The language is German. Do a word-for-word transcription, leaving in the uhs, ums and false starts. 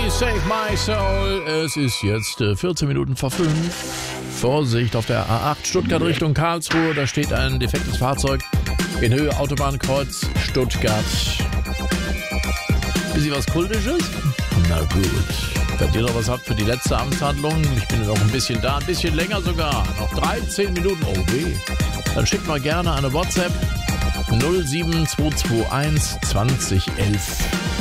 Please Save My Soul. Es ist jetzt äh, vierzehn Minuten vor fünf. Vorsicht auf der A acht Stuttgart Richtung Karlsruhe. Da steht ein defektes Fahrzeug in Höhe Autobahnkreuz Stuttgart. Bisschen was Kultisches? Na gut. Wenn ihr noch was habt für die letzte Amtshandlung, ich bin noch ein bisschen da, ein bisschen länger sogar. Noch dreizehn Minuten. Oh weh. Dann schickt mal gerne eine WhatsApp null sieben zwei zwei eins zwanzig elf.